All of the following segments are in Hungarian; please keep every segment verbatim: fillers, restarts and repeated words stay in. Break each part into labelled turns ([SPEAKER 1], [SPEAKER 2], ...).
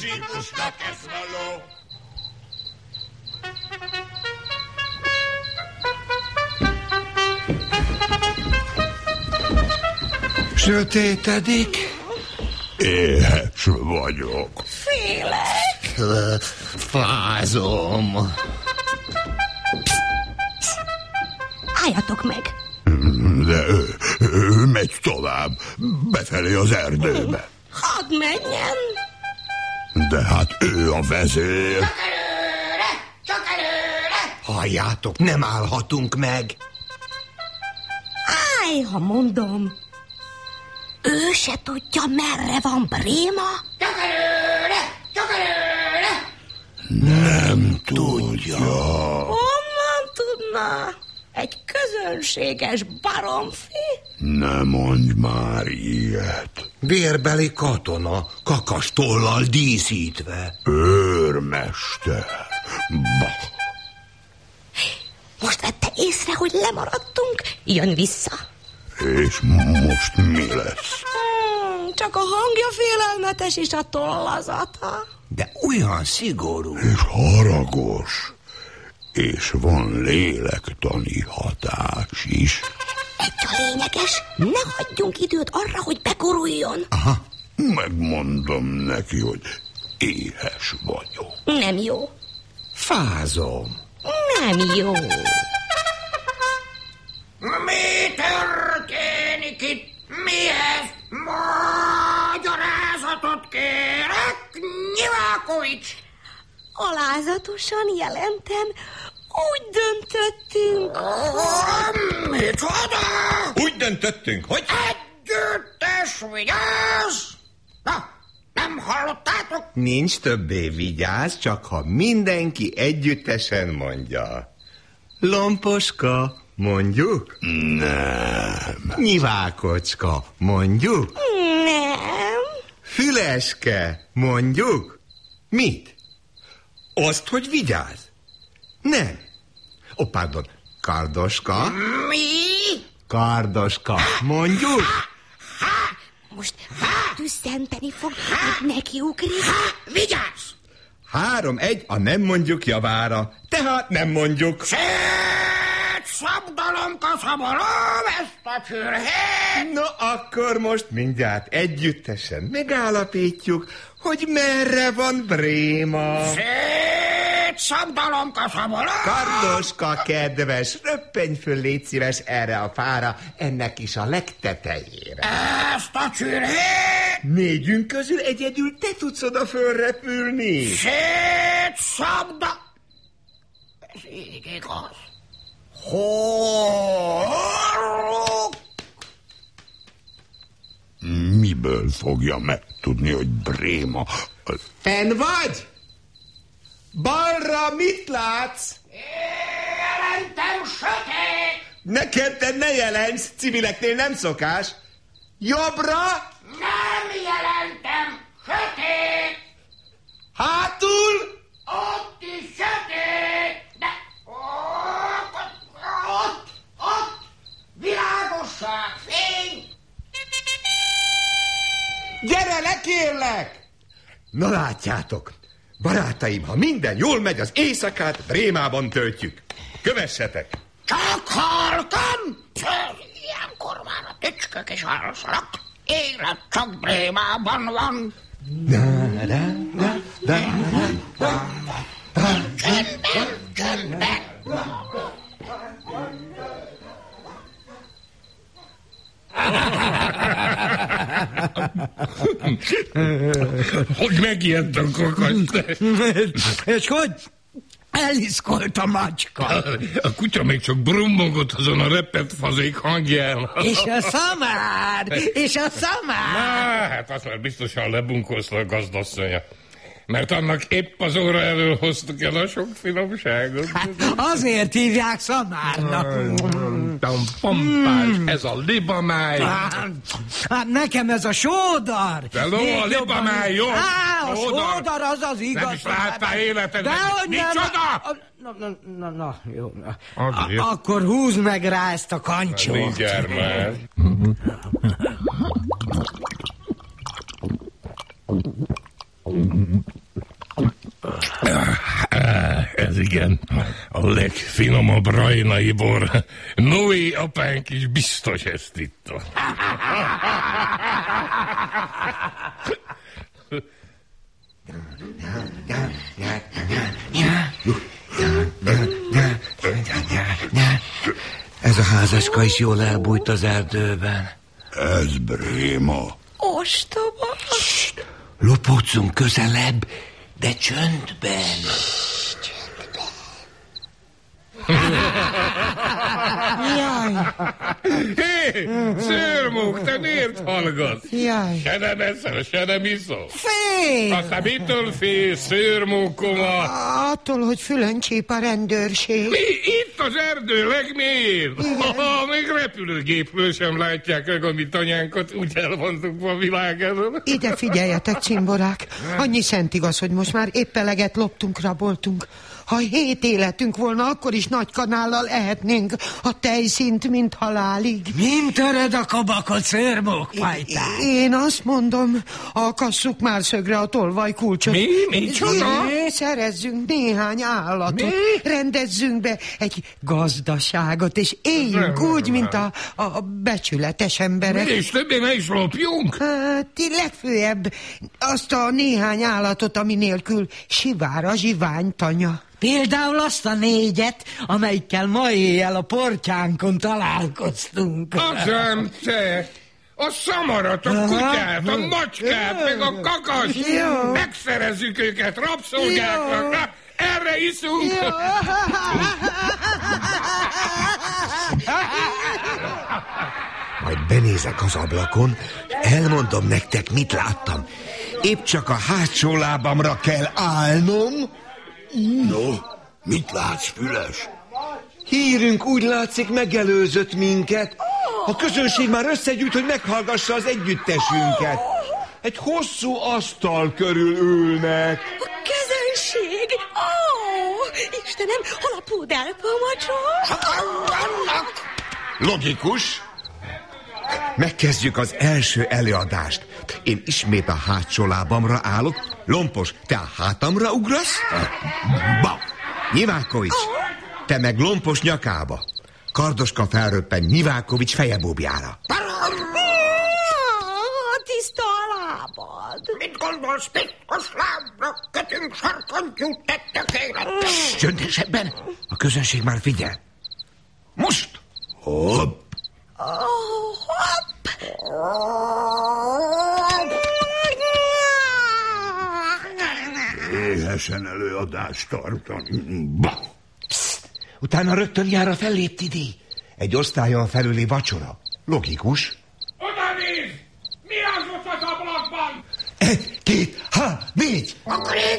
[SPEAKER 1] Síkusnak ez való.
[SPEAKER 2] Sötétedik?
[SPEAKER 1] Éhes vagyok.
[SPEAKER 3] Félek. Fázom.
[SPEAKER 4] Álljatok meg!
[SPEAKER 1] De ő, ő megy tovább, befelé az erdőbe.
[SPEAKER 4] Hadd menjen!
[SPEAKER 1] De hát ő a vezér.
[SPEAKER 5] Csak előre! Csak előre!
[SPEAKER 2] Halljátok, nem állhatunk meg.
[SPEAKER 4] Állj, ha mondom! Ő se tudja, merre van Bréma?
[SPEAKER 5] Csak előre! Csak előre!
[SPEAKER 1] Nem tudja.
[SPEAKER 4] Honnan tudná? Egy közönséges baromfi?
[SPEAKER 1] Ne mondj már ilyet.
[SPEAKER 2] Vérbeli katona, kakastollal díszítve.
[SPEAKER 1] Őrmester. Bah.
[SPEAKER 4] Most vette észre, hogy lemaradtunk? Jön vissza.
[SPEAKER 1] És most mi lesz?
[SPEAKER 4] Hmm, csak a hangja félelmetes és a tollazata.
[SPEAKER 2] De olyan szigorú.
[SPEAKER 1] És haragos. És van lélektani hatás is.
[SPEAKER 4] Egy a lényeges, ne hagyjunk időt arra, hogy beguruljon.
[SPEAKER 2] Aha.
[SPEAKER 1] Megmondom neki, hogy éhes vagyok.
[SPEAKER 4] Nem jó.
[SPEAKER 2] Fázom.
[SPEAKER 4] Nem jó.
[SPEAKER 5] Mi történik itt? Mihez? Magyarázatot kérek, Nyivákovics!
[SPEAKER 4] Alázatosan jelentem, úgy döntöttünk.
[SPEAKER 5] Micsoda?
[SPEAKER 2] Úgy döntöttünk, hogy...
[SPEAKER 5] Együttes vigyázz! Na, nem hallottátok?
[SPEAKER 3] Nincs többé vigyáz, csak ha mindenki együttesen mondja. Lomposka, mondjuk?
[SPEAKER 1] Nem.
[SPEAKER 3] Nyivákocska, mondjuk?
[SPEAKER 4] Nem.
[SPEAKER 3] Füleske, mondjuk? Mit? Azt, hogy vigyázz? Nem. Ó, oh, pardon, Kardoska?
[SPEAKER 5] Mi?
[SPEAKER 3] Kardoska, mondjuk?
[SPEAKER 4] Most tüsszenteni fog, hogy nekiugrik.
[SPEAKER 5] Vigyázz!
[SPEAKER 3] Három egy a nem mondjuk javára, tehát nem mondjuk.
[SPEAKER 5] Szét szabdalom, kaszabolom ezt a csürhét!
[SPEAKER 3] No, akkor most mindjárt együttesen megállapítjuk, hogy merre van Bréma.
[SPEAKER 5] Szét szabdalom, kaszabolom!
[SPEAKER 3] Kardoska, kedves, röppenj föl, légy szíves erre a fára, ennek is a legtetejére.
[SPEAKER 5] Ezt a csürhét!
[SPEAKER 3] Négyünk közül egyedül te tudsz oda fölrepülni.
[SPEAKER 5] Szét szabda... Ez így igaz. Hol?
[SPEAKER 1] Miből fogja megtudni, hogy Bréma...
[SPEAKER 3] Fenn vagy? Balra mit látsz?
[SPEAKER 5] Jelentem sötét!
[SPEAKER 3] Neked te ne jelents, civileknél nem szokás. Jobbra?
[SPEAKER 5] Nem jelentem sötét!
[SPEAKER 3] Hátul?
[SPEAKER 5] Ott is sötét! De ott, ott, ott, világosság, fény!
[SPEAKER 3] Gyere le, kérlek! Na látjátok, barátaim, ha minden jól megy, az éjszakát Brémában töltjük. Kövessetek!
[SPEAKER 5] Csak halkan! Ilyenkor már a tücskök is alszanak. Élet csak Brémában van. Csöndben, csöndben!
[SPEAKER 6] Hogy megijedt a kakas?
[SPEAKER 7] És hogy? Eliszkolt a macska.
[SPEAKER 6] A kutya még csak brummogott azon a repett fazék hangján.
[SPEAKER 7] És a szamár, és a szamár.
[SPEAKER 6] Na, hát azt már biztosan lebunkolszta a gazdasszonya. Mert annak épp az óra elől hoztuk el a sok finomságot.
[SPEAKER 7] Hát azért hívják szamárnak.
[SPEAKER 6] Pompás, ez a libamáj.
[SPEAKER 7] Hát nekem ez a sódar.
[SPEAKER 6] De ló, a libamáj, jó?
[SPEAKER 7] Á, a sódar az az igaz.
[SPEAKER 6] Nem is láttál életedben.
[SPEAKER 7] Dehogy nem.
[SPEAKER 6] Micsoda?
[SPEAKER 7] Na, na, na, na, jó.
[SPEAKER 6] Azért.
[SPEAKER 7] A- akkor húzd meg rá ezt a kancsót.
[SPEAKER 6] Mindjárt már. Ez igen, a legfinomabb rajnai bor. Noé apánk is biztos ezt itta.
[SPEAKER 2] Ez a házaska is jól elbújt az erdőben.
[SPEAKER 1] Ez Bréma.
[SPEAKER 4] Ostoba.
[SPEAKER 2] Sst, lopódzunk közelebb, de csöndben.
[SPEAKER 7] Jaj,
[SPEAKER 6] Hé, Szőrmók, te miért hallgatsz?
[SPEAKER 7] jaj.
[SPEAKER 6] Se nem eszel, se nem iszol.
[SPEAKER 7] Fél!
[SPEAKER 6] Aztán mitől félsz, Szőrmókoma?
[SPEAKER 8] Attól, hogy fülön csíp a rendőrség.
[SPEAKER 6] Mi? Itt az erdő legmélyén? Ha, még repülőgépről sem látják meg, amit anyánkat úgy elvontuk a világ elől.
[SPEAKER 8] Ide figyeljetek, cimborák. Annyi szent igaz, hogy most már épp eleget loptunk, raboltunk. Ha hét életünk volna, akkor is nagy kanállal ehetnénk a tejszínt, mint halálig.
[SPEAKER 7] Mint öröd a kabakot, Szőrmók fajtán.
[SPEAKER 8] Én azt mondom, akasszuk már szögre a tolvaj kulcsot.
[SPEAKER 6] Mi? Micsoda?
[SPEAKER 8] Mi? Szerezzünk néhány állatot.
[SPEAKER 6] Mi?
[SPEAKER 8] Rendezzünk be egy gazdaságot, és éljünk úgy, mint a, a becsületes emberek.
[SPEAKER 6] Mi és többé ne is lopjunk?
[SPEAKER 8] Hát, legfőjebb azt a néhány állatot, ami nélkül sivár a zsiványtanya.
[SPEAKER 7] Például azt a négyet, amelyikkel ma éjjel a portyánkon találkoztunk.
[SPEAKER 6] Azám, te! A szamarat, a kutyát, a macskát, meg a kakast!
[SPEAKER 8] Jó.
[SPEAKER 6] Megszerezzük őket rabszolgáknak! Na, erre iszunk!
[SPEAKER 2] Majd benézek az ablakon, elmondom nektek, mit láttam. Épp csak a hátsó lábamra kell állnom.
[SPEAKER 1] No, mit látsz, Füles?
[SPEAKER 2] Hírünk úgy látszik megelőzött minket. A közönség már összegyűjt, hogy meghallgassa az együttesünket. Egy hosszú asztal körül ülnek.
[SPEAKER 4] A közönség! Ó, Istenem, hol a púdelpa macska?
[SPEAKER 3] Logikus.
[SPEAKER 2] Megkezdjük az első előadást. Én ismét a hátsó lábamra állok. Lompos, te a hátamra ugrasz? Ba! Nyivákovics, te meg Lompos nyakába. Kardoska felröppen Nyivákovics fejebóbjára.
[SPEAKER 4] Tiszta a lábad.
[SPEAKER 5] Mit gondolsz, piszkos lábra? Kötünk sarkantyút tettek életbe.
[SPEAKER 2] Csöndesebben, a közönség már figyel. Most!
[SPEAKER 1] Hopp!
[SPEAKER 4] Oh, hopp!
[SPEAKER 1] Éhesen előadást tartani. Bah!
[SPEAKER 2] Pszt, utána rögtön jár a fellépti díj. Egy osztályon felüli vacsora. Logikus.
[SPEAKER 6] Oda nézd! Mi az ott az ablakban?
[SPEAKER 2] Egy, két, há, négy!
[SPEAKER 5] Akkor én...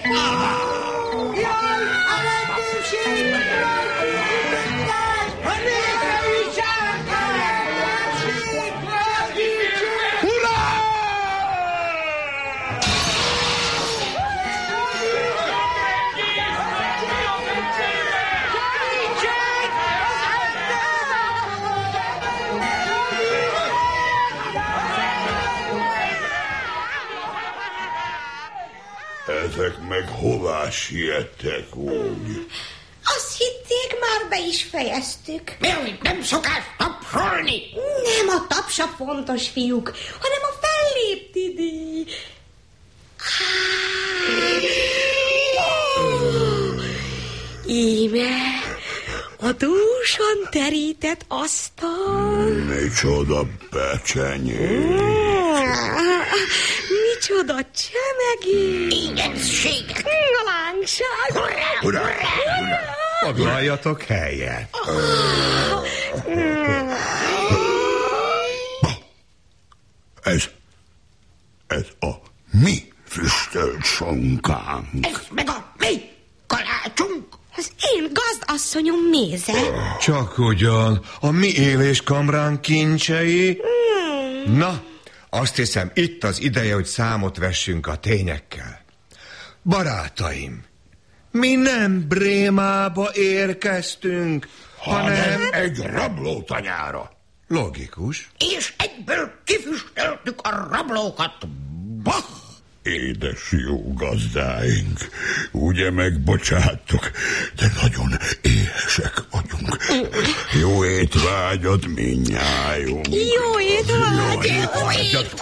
[SPEAKER 1] Ezek meg hová siettek úgy?
[SPEAKER 4] Azt hitték, már be is fejeztük.
[SPEAKER 5] Mi, hogy nem szokás tapsolni?
[SPEAKER 4] Nem a taps a fontos, fiúk, hanem a fellépti díj. Íme a dúsan terített asztal.
[SPEAKER 1] Micsoda pecsenyé.
[SPEAKER 4] Micsoda csemegé.
[SPEAKER 5] Égetségek.
[SPEAKER 4] A lángság.
[SPEAKER 1] Urá, urá.
[SPEAKER 2] Foglaljatok helyet.
[SPEAKER 1] Ez, ez a mi füstölt sonkánk.
[SPEAKER 5] Ez meg a mi kalácsunk.
[SPEAKER 4] Az én gazdasszonyom méze.
[SPEAKER 2] Csak ugyan, a mi éléskamránk kincsei. Na, azt hiszem, itt az ideje, hogy számot vessünk a tényekkel. Barátaim, mi nem Brémába érkeztünk, hanem...
[SPEAKER 1] hanem egy rablótanyára.
[SPEAKER 2] Logikus.
[SPEAKER 5] És egyből kifüstöltük a rablókat. Bah!
[SPEAKER 1] Édes jó gazdáink, ugye megbocsátok, de nagyon éhesek vagyunk. Jó étvágyat mindnyájunk.
[SPEAKER 4] Jó étvágyat!
[SPEAKER 1] Jó étvágyat!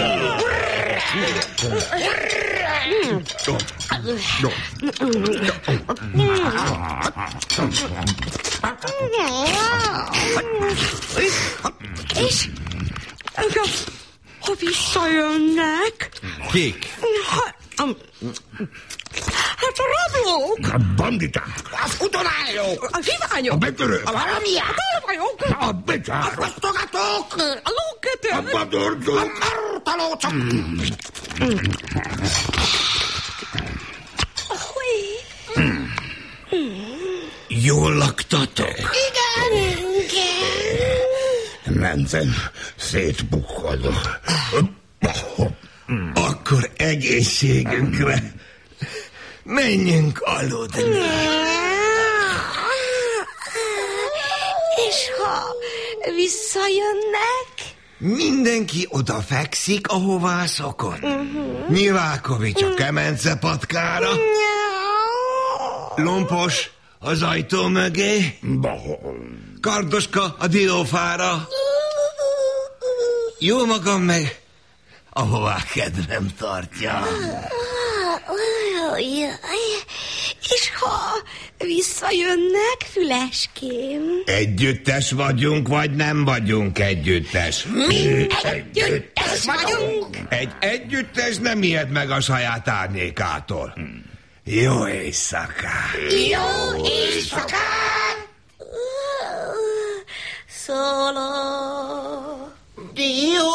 [SPEAKER 4] És ha visszajönnek...
[SPEAKER 2] Kik?
[SPEAKER 4] Ha, um, hát a rablók!
[SPEAKER 1] A banditák!
[SPEAKER 5] Az utonállók!
[SPEAKER 4] A zsiványok!
[SPEAKER 1] A betörők!
[SPEAKER 5] A valamiák!
[SPEAKER 4] A tolvajok!
[SPEAKER 1] A becsárok!
[SPEAKER 5] Fosztogatók!
[SPEAKER 4] A lókötők!
[SPEAKER 1] A badorgók!
[SPEAKER 5] A kartalócok!
[SPEAKER 1] Jól laktatok?
[SPEAKER 5] Igen, igen.
[SPEAKER 1] Mentem, szétbukkanok. Akkor egészségünkre menjünk aludni.
[SPEAKER 4] És ha visszajönnek?
[SPEAKER 2] Mindenki oda fekszik, ahová szokott. Uh-huh. Nyivákovics a kemencepatkára. Lompos az ajtó mögé. Kardoska a diófára. Jó magam meg, ahová kedvem tartja.
[SPEAKER 4] És ha visszajönnek, Füleském?
[SPEAKER 2] Együttes vagyunk, vagy nem vagyunk együttes?
[SPEAKER 5] Mi együttes vagyunk.
[SPEAKER 2] Egy együttes nem ijed meg a saját árnyékától. Jó éjszakát!
[SPEAKER 5] Jó éjszakát!
[SPEAKER 4] Szóló.
[SPEAKER 5] Jó